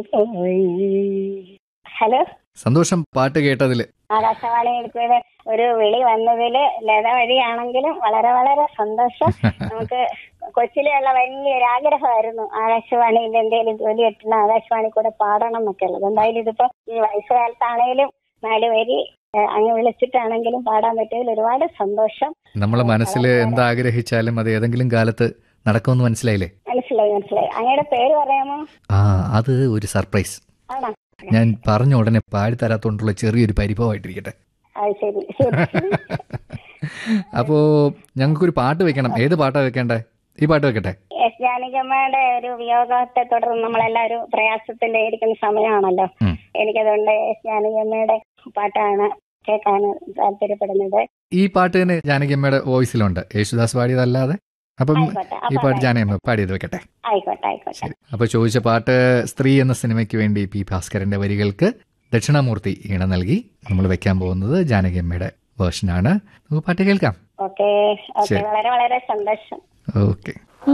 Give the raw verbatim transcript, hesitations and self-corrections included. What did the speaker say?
Hello, സന്തോഷം പാട്ട് കേട്ടതില്. ആകാശവാണിയിലേക്ക് ഒരു വിളി വന്നതില് ലത വഴിയാണെങ്കിലും വളരെ വളരെ സന്തോഷം. നമുക്ക് കൊച്ചിലെയുള്ള വലിയൊരു ആഗ്രഹമായിരുന്നു ആകാശവാണിയിൽ എന്തെങ്കിലും ജോലി കിട്ടണം, ആകാശവാണി കൂടെ പാടണം എന്നൊക്കെ ഉള്ളത്. എന്തായാലും ഇതിപ്പോ ഈ വയസ്സുകാലത്താണേലും നാല് വരി അങ്ങ് വിളിച്ചിട്ടാണെങ്കിലും പാടാൻ പറ്റിയതിൽ ഒരുപാട് സന്തോഷം. നമ്മളെ മനസ്സിൽ എന്താഗ്രഹിച്ചാലും അത് ഏതെങ്കിലും കാലത്ത് നടക്കുമെന്ന് മനസ്സിലായില്ലേ? മനസ്സിലായി മനസ്സിലായി. അങ്ങയുടെ പേര് പറയാമോ? ആ, അത് ഒരു സർപ്രൈസ്. ആണോ? ഞാൻ പറഞ്ഞ ഉടനെ പാടിത്തരാത്തോണ്ടുള്ള ചെറിയൊരു പരിഭവമായിട്ടിരിക്കട്ടെ. അത് ശരി ശരി. അപ്പോ ഞങ്ങൾക്കൊരു പാട്ട് വെക്കണം. ഏത് പാട്ടാ വെക്കേണ്ടേ? ഈ പാട്ട് വെക്കട്ടെ? എസ് ജാനകിയമ്മയുടെ ഒരു വിയോഗത്തെ തുടർന്ന് നമ്മളെല്ലാവരും പ്രയാസത്തിലിരിക്കുന്ന സമയമാണല്ലോ. എനിക്കതുകൊണ്ട് എസ് ജാനകിയമ്മയുടെ പാട്ടാണ് കേൾക്കാൻ താല്പര്യപ്പെടുന്നത്. ഈ പാട്ട് തന്നെ ജാനകിയമ്മയുടെ വോയിസിലുണ്ട്, യേശുദാസ് പാടിയതല്ലാതെ. അപ്പം ഈ പാട്ട് ജാനകിയമ്മ പാടിയത് വെക്കട്ടെ? ആയിക്കോട്ടെ ആയിക്കോട്ടെ. അപ്പൊ ചോദിച്ച പാട്ട് സ്ത്രീ എന്ന സിനിമയ്ക്ക് വേണ്ടി പി ഭാസ്കരന്റെ വരികൾക്ക് ദക്ഷിണാമൂർത്തി ഈണ നൽകി നമ്മൾ വെക്കാൻ പോകുന്നത് ജാനകിയമ്മയുടെ വേർഷനാണ്. നമുക്ക് പാട്ട് കേൾക്കാം. ഓക്കെ ഓക്കെ, വളരെ വളരെ സന്തോഷം. ഓക്കെ.